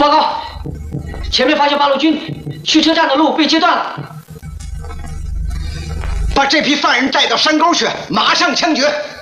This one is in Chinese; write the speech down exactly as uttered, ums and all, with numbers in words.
报告，前面发现八路军，去车站的路被截断了。 把这批犯人带到山沟去，马上枪决。